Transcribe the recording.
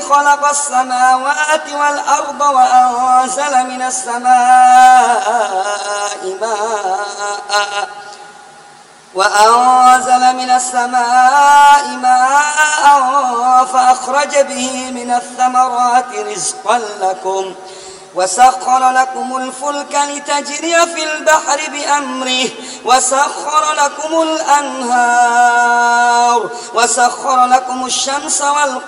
خلق السماوات والأرض وأنزل من السماء ماء فأخرج به من الثمرات رزقا لكم وسخر لكم الفلك لتجري في البحر بأمره وسخر لكم الأنهار وسخر لكم الشمس والقمر